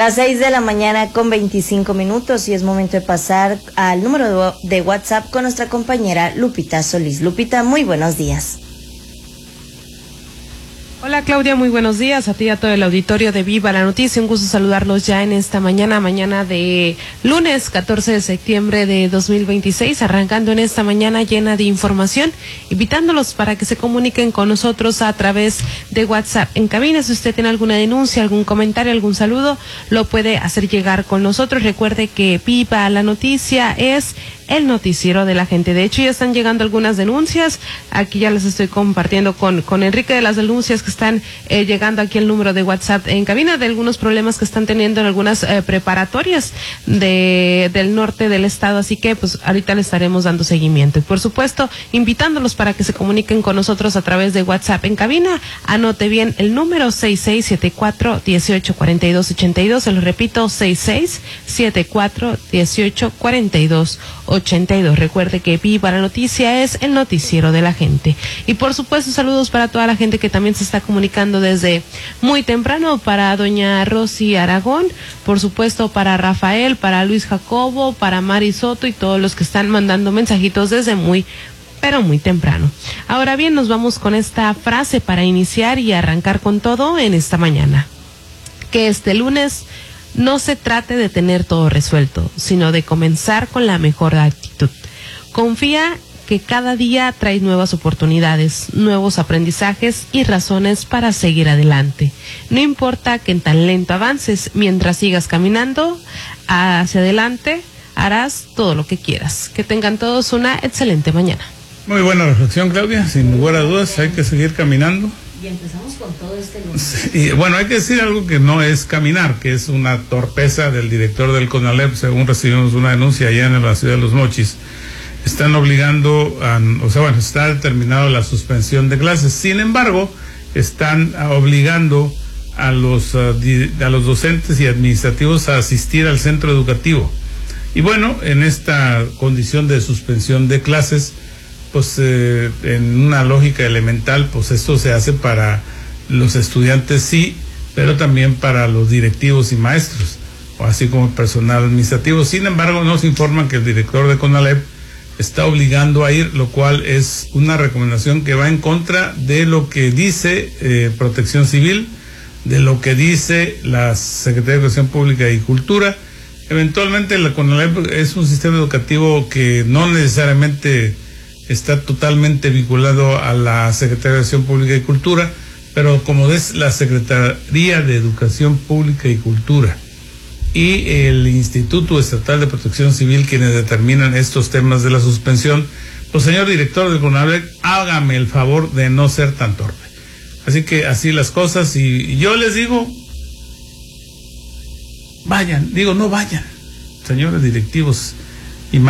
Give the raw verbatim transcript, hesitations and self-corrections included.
Las seis de la mañana con veinticinco minutos y es momento de pasar al número de WhatsApp con nuestra compañera Lupita Solís. Lupita, muy buenos días. Hola Claudia, muy buenos días a ti y a todo el auditorio de Viva la Noticia. Un gusto saludarlos ya en esta mañana, mañana de lunes catorce de septiembre de dos mil veintiséis, arrancando en esta mañana llena de información, invitándolos para que se comuniquen con nosotros a través de WhatsApp en cabina. Si usted tiene alguna denuncia, algún comentario, algún saludo, lo puede hacer llegar con nosotros. Recuerde que Viva la Noticia es el noticiero de la gente. De hecho, ya están llegando algunas denuncias. Aquí ya las estoy compartiendo con, con Enrique de las denuncias que están eh, llegando aquí el número de WhatsApp en cabina de algunos problemas que están teniendo en algunas eh, preparatorias de, del norte del estado. Así que, pues, ahorita le estaremos dando seguimiento. Y, por supuesto, invitándolos para que se comuniquen con nosotros a través de WhatsApp en cabina. Anote bien el número seis seis siete cuatro, uno ocho cuatro dos, ocho dos. Se lo repito, seis seis siete cuatro, uno ocho cuatro dos, ochenta y dos. Recuerde que Viva la Noticia es el noticiero de la gente. Y por supuesto, saludos para toda la gente que también se está comunicando desde muy temprano, para doña Rosy Aragón, por supuesto para Rafael, para Luis Jacobo, para Mari Soto y todos los que están mandando mensajitos desde muy pero muy temprano. Ahora bien, nos vamos con esta frase para iniciar y arrancar con todo en esta mañana. Que este lunes no se trate de tener todo resuelto, sino de comenzar con la mejor actitud. Confía que cada día trae nuevas oportunidades, nuevos aprendizajes y razones para seguir adelante. No importa que tan lento avances, mientras sigas caminando hacia adelante, harás todo lo que quieras. Que tengan todos una excelente mañana. Muy buena reflexión, Claudia. Sin lugar a dudas, hay que seguir caminando. Y empezamos con todo este lunes. Sí, y bueno, hay que decir algo que no es caminar, que es una torpeza del director del CONALEP, según recibimos una denuncia allá en la ciudad de Los Mochis. Están obligando, a, o sea, bueno, está determinada la suspensión de clases. Sin embargo, están obligando a los, a, a los docentes y administrativos a asistir al centro educativo. Y bueno, en esta condición de suspensión de clases, pues eh, en una lógica elemental, pues esto se hace para los estudiantes, sí, pero también para los directivos y maestros, o así como el personal administrativo. Sin embargo, nos informan que el director de CONALEP está obligando a ir, lo cual es una recomendación que va en contra de lo que dice eh, Protección Civil, de lo que dice la Secretaría de Educación Pública y Cultura. Eventualmente la CONALEP es un sistema educativo que no necesariamente está totalmente vinculado a la Secretaría de Educación Pública y Cultura, pero como es la Secretaría de Educación Pública y Cultura y el Instituto Estatal de Protección Civil quienes determinan estos temas de la suspensión, pues señor director del CONALEP, hágame el favor de no ser tan torpe. Así que así las cosas, y yo les digo, vayan, digo no vayan, señores directivos